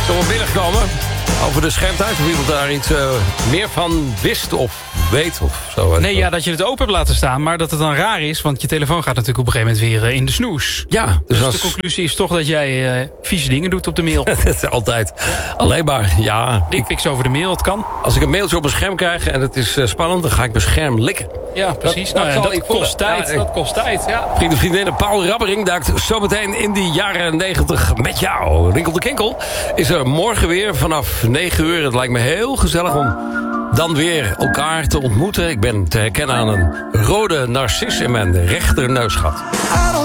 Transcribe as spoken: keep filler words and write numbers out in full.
Zullen we binnenkomen over de schermtijd? Of iemand daar iets uh, meer van wist of weet of zo? Nee, ja, dat je het open hebt laten staan, maar dat het dan raar is, want je telefoon gaat natuurlijk op een gegeven moment weer uh, in de snoes. Ja. Dus, dus als... de conclusie is toch dat jij uh, vieze dingen doet op de mail. Dat is altijd. Alleen maar, ja. Dickpics over de mail, het kan. Als ik een mailtje op mijn scherm krijg en het is uh, spannend, dan ga ik mijn scherm likken. Ja, precies. Dat, nou, dat, ja, dat kost voelen. tijd. Ja, dat kost tijd, ja. Vrienden, vriendinnen, Paul Rabbering duikt zometeen in die jaren negentig met jou. Rinkel de Kinkel is er morgen weer vanaf negen uur. Het lijkt me heel gezellig om dan weer elkaar te ontmoeten. Ik ben te herkennen aan een rode narcis in mijn rechterneusgat.